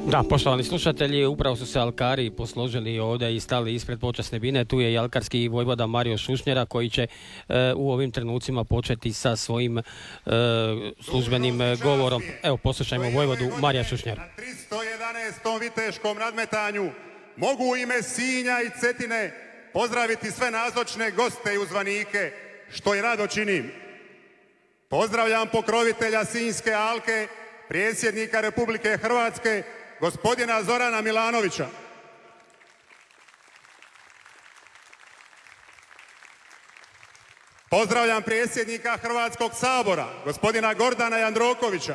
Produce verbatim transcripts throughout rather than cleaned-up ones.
Da, poštovani slušatelji, upravo su se alkari posložili ovdje i stali ispred počasne bine. Tu je i alkarski vojvoda Mario Šušnjera koji će e, u ovim trenucima početi sa svojim e, službenim e, govorom. Evo, poslušajmo vojvodu Marija Šušnjera. Na tristo jedanaestom viteškom nadmetanju mogu u ime Sinja i Cetine pozdraviti sve nazočne goste i uzvanike, što i rado činim. Pozdravljam pokrovitelja Sinjske alke, predsjednika Republike Hrvatske, gospodina Zorana Milanovića. Pozdravljam predsjednika Hrvatskog sabora, gospodina Gordana Jandrokovića.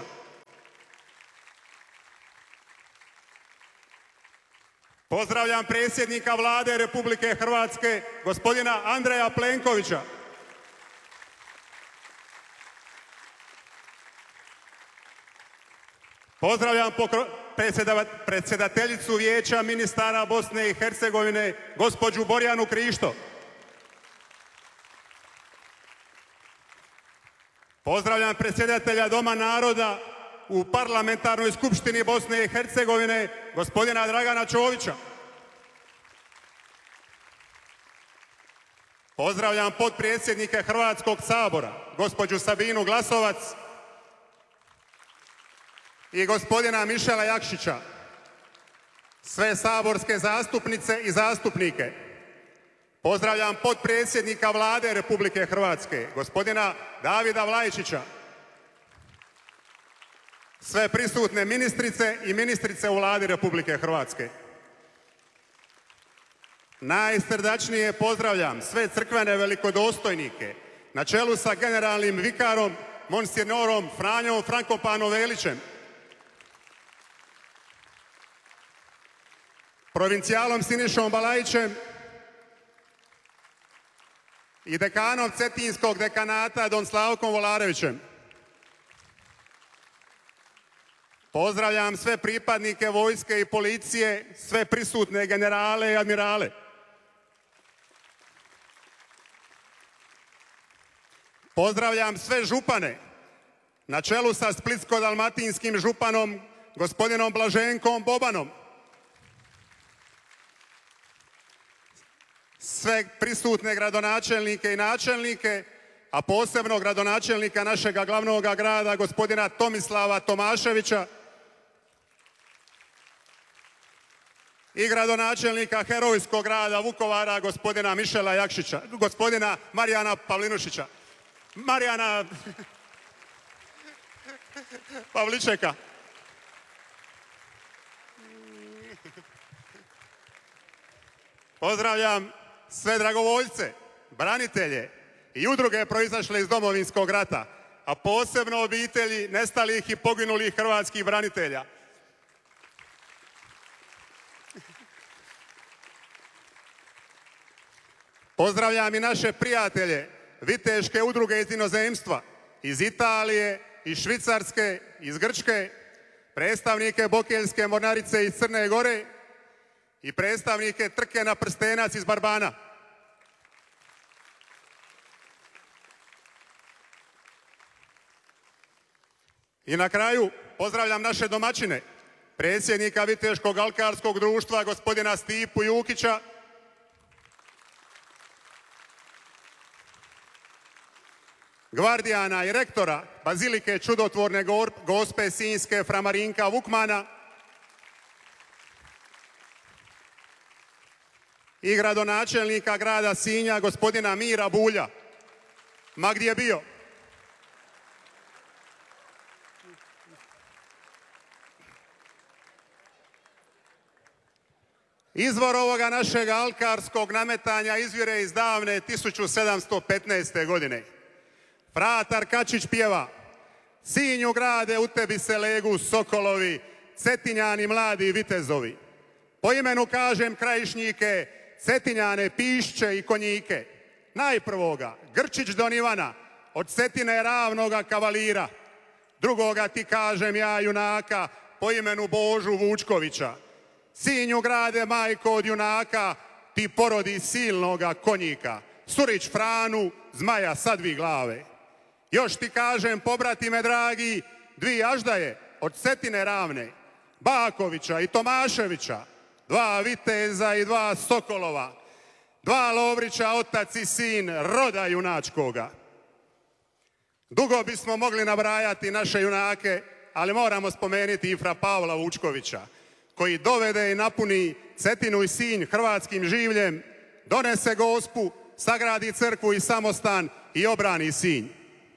Pozdravljam predsjednika Vlade Republike Hrvatske, gospodina Andreja Plenkovića. Pozdravljam pokro... predsjedateljicu Vijeća ministara Bosne i Hercegovine, gospođu Borjanu Krišto. Pozdravljam predsjedatelja Doma naroda u Parlamentarnoj skupštini Bosne i Hercegovine, gospodina Dragana Čovića. Pozdravljam potpredsjednike Hrvatskog sabora, gospođu Sabinu Glasovac i gospodina Mišela Jakšića, sve saborske zastupnice i zastupnike. Pozdravljam potpredsjednika Vlade Republike Hrvatske, gospodina Davida Vlajičića, sve prisutne ministrice i ministrice u Vladi Republike Hrvatske. Najsrdačnije pozdravljam sve crkvene velikodostojnike, na čelu sa generalnim vikarom, monsignorom Franjom Frankopanom Velićem, provincijalom Sinišom Balajićem i dekanom Cetinskog dekanata don Slavkom Volarevićem. Pozdravljam sve pripadnike vojske i policije, sve prisutne generale i admirale. Pozdravljam sve župane, na čelu sa splitsko-dalmatinskim županom, gospodinom Blaženkom Bobanom. Sve prisutne gradonačelnike i načelnike, a posebno gradonačelnika našega glavnog grada, gospodina Tomislava Tomaševića, i gradonačelnika herojskog grada Vukovara, gospodina Mišela Jakšića, gospodina Marijana Pavlinušića, Marijana Pavličeka. Pozdravljam sve dragovoljce, branitelje i udruge proizašle iz Domovinskog rata, a posebno obitelji nestalih i poginulih hrvatskih branitelja. Pozdravljam i naše prijatelje, viteške udruge iz inozemstva, iz Italije, iz Švicarske, iz Grčke, predstavnike Bokeljske mornarice iz Crne Gore i predstavnike Trke na prstenac iz Barbana. I na kraju pozdravljam naše domaćine, predsjednika Viteškog alkarskog društva, gospodina Stipu Jukića, gvardijana i rektora Bazilike čudotvorne gospe Sinjske fra Marinka Vukmana i gradonačelnika grada Sinja, gospodina Mira Bulja. Ma gdje je bio? Izvor ovoga našeg alkarskog nametanja izvire iz davne tisuću sedamsto petnaeste. godine. Fratar Kačić pjeva: Sinju grade, u tebi se legu sokolovi, Cetinjani mladi vitezovi. Po imenu kažem krajišnjike, Cetinjane, Pišće i Konjike. Najprvoga, Grčić Don Ivana, od Cetine ravnoga kavalira. Drugoga ti kažem ja junaka, po imenu Božu Vučkovića. Sinju grade, majko od junaka, ti porodi silnoga konjika. Surić Franu, zmaja sa dvi glave. Još ti kažem, pobratime dragi, dvi aždaje od Cetine ravne. Bakovića i Tomaševića, dva viteza i dva sokolova, dva Lovrića, otac i sin roda junačkoga. Dugo bismo mogli nabrajati naše junake, ali moramo spomenuti i fra Pavla Vučkovića, koji dovede i napuni Cetinu i Sinj hrvatskim življem, donese Gospu, sagradi crkvu i samostan i obrani Sinj.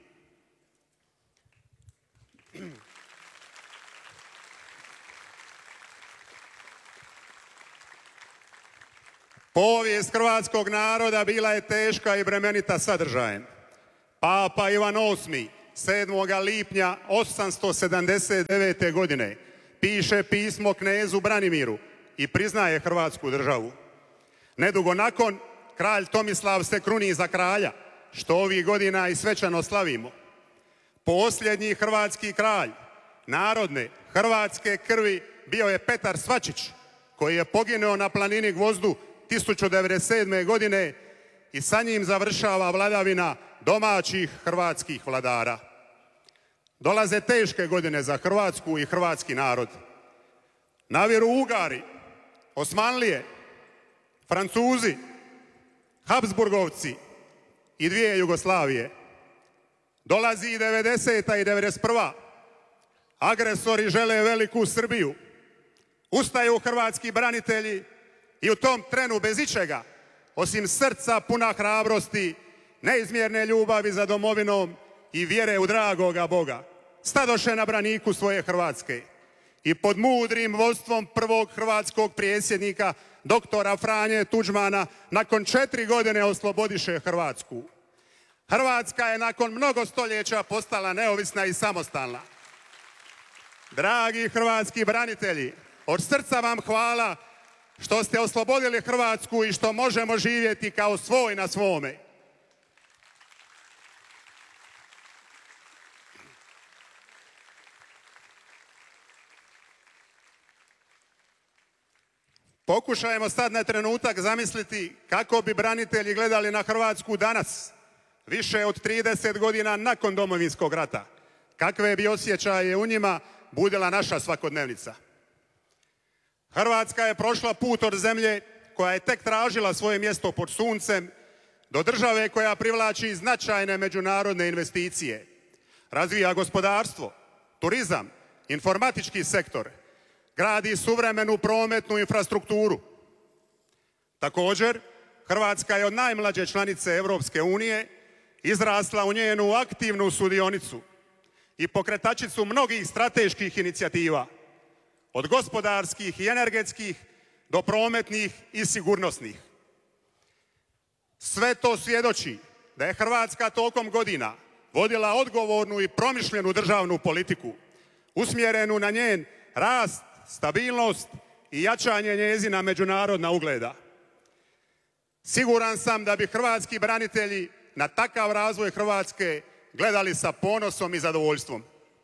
Povijest hrvatskog naroda bila je teška i bremenita sadržajem. Papa Ivan osmi sedmog lipnja osamsto sedamdeset devete. godine piše pismo knezu Branimiru i priznaje Hrvatsku državu. Nedugo nakon, kralj Tomislav se kruni za kralja, što ovih godina i svečano slavimo. Posljednji hrvatski kralj narodne hrvatske krvi bio je Petar Svačić, koji je poginuo na planini Gvozdu tisuću devedeset sedme. godine i sa njim završava vladavina domaćih hrvatskih vladara. Dolaze teške godine za Hrvatsku i hrvatski narod. Naviru Ugari, Osmanlije, Francuzi, Habsburgovci i dvije Jugoslavije. Dolazi i devedeseta i devedeset prva. Agresori žele veliku Srbiju. Ustaju hrvatski branitelji i u tom trenu bez ičega, osim srca puna hrabrosti, neizmjerne ljubavi za domovinom i vjere u dragoga Boga, stadoše na braniku svoje Hrvatske i pod mudrim vodstvom prvog hrvatskog predsjednika doktora Franje Tuđmana nakon četiri godine oslobodiše Hrvatsku. Hrvatska je nakon mnogo stoljeća postala neovisna i samostalna. Dragi hrvatski branitelji, od srca vam hvala što ste oslobodili Hrvatsku i što možemo živjeti kao svoj na svome. Pokušajmo sad na trenutak zamisliti kako bi branitelji gledali na Hrvatsku danas, više od trideset godina nakon Domovinskog rata. Kakve bi osjećaje u njima budila naša svakodnevnica. Hrvatska je prošla put od zemlje koja je tek tražila svoje mjesto pod suncem do države koja privlači značajne međunarodne investicije, razvija gospodarstvo, turizam, informatički sektor, gradi suvremenu prometnu infrastrukturu. Također, Hrvatska je od najmlađe članice Europske unije izrasla u njenu aktivnu sudionicu i pokretačicu mnogih strateških inicijativa, od gospodarskih i energetskih do prometnih i sigurnosnih. Sve to svjedoči da je Hrvatska tokom godina vodila odgovornu i promišljenu državnu politiku, usmjerenu na njen rast, stabilnost i jačanje njezina međunarodna ugleda. Siguran sam da bi hrvatski branitelji na takav razvoj Hrvatske gledali sa ponosom i zadovoljstvom.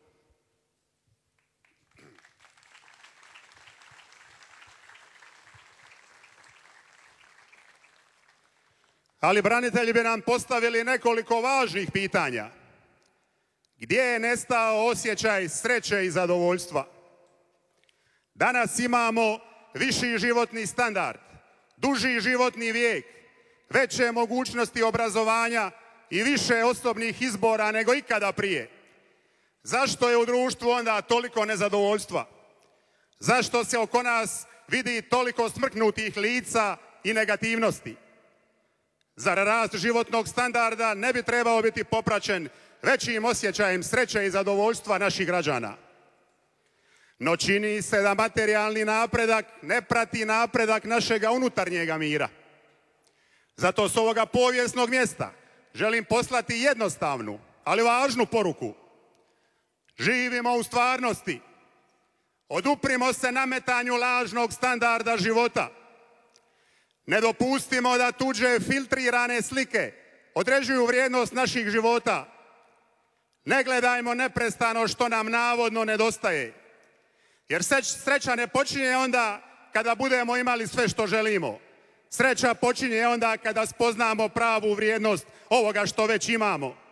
Ali branitelji bi nam postavili nekoliko važnih pitanja. Gdje je nestao osjećaj sreće i zadovoljstva? Danas imamo viši životni standard, duži životni vijek, veće mogućnosti obrazovanja i više osobnih izbora nego ikada prije. Zašto je u društvu onda toliko nezadovoljstva? Zašto se oko nas vidi toliko smrknutih lica i negativnosti? Zar rast životnog standarda ne bi trebao biti popraćen većim osjećajem sreće i zadovoljstva naših građana? No čini se da materijalni napredak ne prati napredak našega unutarnjega mira. Zato s ovoga povijesnog mjesta želim poslati jednostavnu, ali važnu poruku. Živimo u stvarnosti. Oduprimo se nametanju lažnog standarda života. Ne dopustimo da tuđe filtrirane slike određuju vrijednost naših života. Ne gledajmo neprestano što nam navodno nedostaje. Jer sreća ne počinje onda kada budemo imali sve što želimo. Sreća počinje onda kada spoznamo pravu vrijednost ovoga što već imamo.